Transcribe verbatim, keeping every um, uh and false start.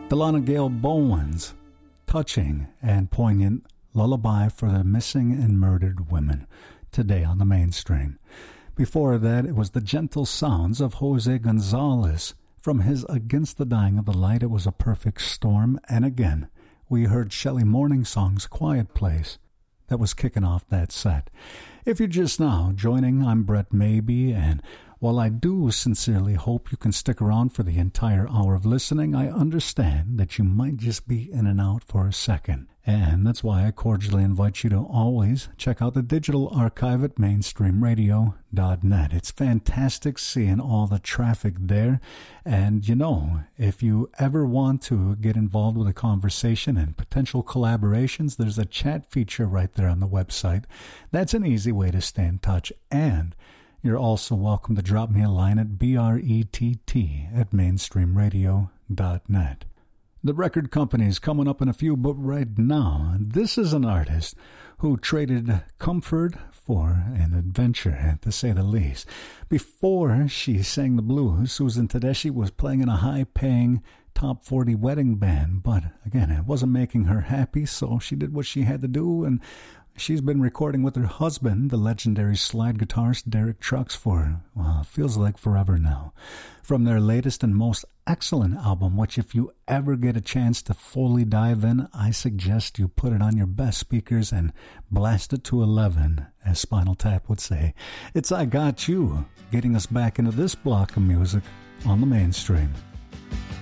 Delana Gale Bowen's touching and poignant lullaby for the missing and murdered women today on the mainstream. Before that, it was the gentle sounds of Jose Gonzalez from his Against the Dying of the Light. It was a perfect storm. And again, we heard Shelley Morningsong's Quiet Place. That was kicking off that set. If you're just now joining, I'm Brett Maybe, and while I do sincerely hope you can stick around for the entire hour of listening, I understand that you might just be in and out for a second. And that's why I cordially invite you to always check out the digital archive at mainstream radio dot net. It's fantastic seeing all the traffic there. And, you know, if you ever want to get involved with a conversation and potential collaborations, there's a chat feature right there on the website. That's an easy way to stay in touch. And you're also welcome to drop me a line at B R E T T at mainstream radio dot net. The record company's coming up in a few, but right now, this is an artist who traded comfort for an adventure, to say the least. Before she sang the blues, Susan Tedeschi was playing in a high-paying top forty wedding band, but again, it wasn't making her happy, so she did what she had to do, and she's been recording with her husband, the legendary slide guitarist Derek Trucks, for, well, it feels like forever now. From their latest and most excellent album, which if you ever get a chance to fully dive in, I suggest you put it on your best speakers and blast it to eleven, as Spinal Tap would say. It's I Got You, getting us back into this block of music on the mainstream.